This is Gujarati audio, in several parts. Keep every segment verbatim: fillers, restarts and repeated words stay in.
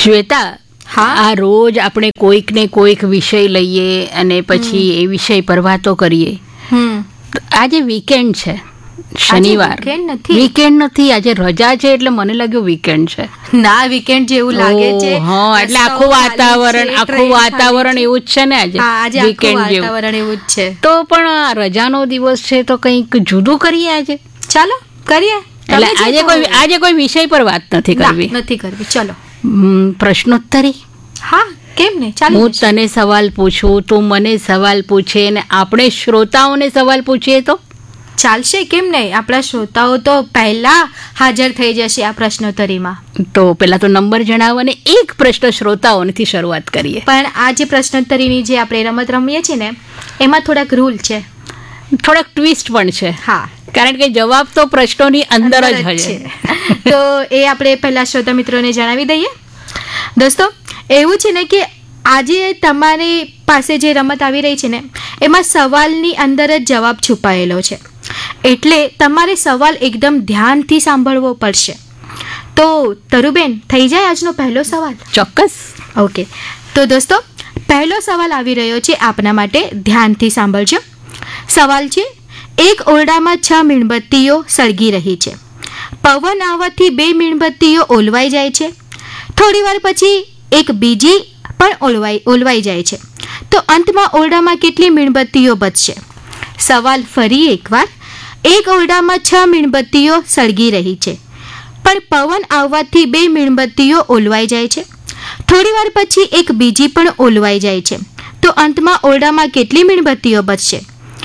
શ્વેતા, હા આ રોજ આપણે કોઈક ને કોઈક વિષય લઈએ અને પછી એ વિષય પર વાતો કરીએ. હમ આજે વીકેન્ડ છે, શનિવાર. weekend નથી. વીકેન્ડ નથી, આજે રજા છે એટલે મને લાગ્યું વીકેન્ડ છે. ના વીકેન્ડ જેવું લાગે છે. ઓહ, હા, એટલે આખું વાતાવરણ આખું વાતાવરણ એવું જ છે ને આજે. હા, આજે આખું વીકેન્ડ જેવું. વાતાવરણ એવું જ છે. તો પણ આ રજાનો દિવસ છે તો કંઈક જુદું કરીએ આજે. ચાલો કરીએ. એટલે તમે જે આજે કહો. કોઈ આજે કોઈ વિષય પર વાત નથી ના, કરવી. નથી કરવી. ચલો. હમ, પ્રશ્નોત્તરી. હા કેમ ને, ચાલો. હું તને સવાલ પૂછું, તું મને સવાલ પૂછે અને આપણે શ્રોતાઓને સવાલ પૂછીએ તો ચાલશે, કેમ નહીં. આપણા શ્રોતાઓ તો પહેલા હાજર થઈ જશે આ પ્રશ્નોત્તરીમાં. તો પેલા તો નંબર જણાવો અને એક પ્રશ્ન શ્રોતાઓથી શરૂઆત કરીએ. પણ આ જે પ્રશ્નોત્તરીની જે આપણે રમત રમીએ છીએ ને, એમાં થોડાક રૂલ છે, થોડાક ટ્વિસ્ટ પણ છે. હા, કારણ કે જવાબ તો પ્રશ્નોની અંદર જ અંદર જ હશે. છે. તો એ આપણે પહેલા શ્રોતા મિત્રોને જણાવી દઈએ. દોસ્તો, એવું છે ને કે આજે તમારી પાસે જે રમત આવી રહી છે ને, એમાં સવાલની અંદર જ જવાબ છુપાયેલો છે. એટલે તમારે સવાલ એકદમ ધ્યાનથી સાંભળવો પડશે. તો તરુબેન, થઈ જાય આજનો પહેલો સવાલ? ચોક્કસ. ઓકે, તો દોસ્તો, પહેલો સવાલ આવી રહ્યો છે આપના માટે, ધ્યાનથી સાંભળજો. સવાલ છે, એક ઓરડામાં છ મીણબત્તીઓ સળગી રહી છે. પવન આવવાથી બે મીણબત્તીઓ ઓલવાઈ જાય છે. થોડી વાર પછી એક બીજી પણ ઓલવાઈ ઓલવાઈ જાય છે. તો અંતમાં ઓરડામાં કેટલી મીણબત્તીઓ બચશે? સવાલ ફરી એકવાર. એક ઓરડામાં છ મીણબત્તીઓ સળગી રહી છે, પણ પવન આવવાથી બે મીણબત્તીઓ ઓલવાઈ જાય છે. થોડી વાર પછી એક બીજી પણ ઓલવાઈ જાય છે. તો અંતમાં ઓરડામાં કેટલી મીણબત્તીઓ બચશે?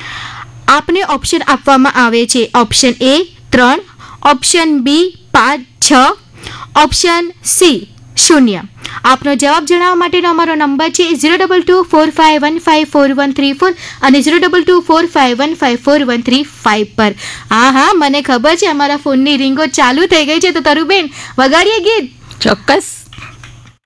આપને ઓપ્શન આપવામાં આવે છે. ઓપ્શન એ ત્રણ, ઓપ્શન બી પાંચ છ, ઓપ્શન સી શૂન્ય. આપનો જવાબ જણાવવા માટેનો અમારો નંબર છે zero double two four five one five four one three four અને zero double two four five one five four one three five પર. હા હા, મને ખબર છે અમારા ફોનની રીંગો ચાલુ થઈ ગઈ છે. તો તરુબેન, વગાડીએ ગીત? ચોક્કસ.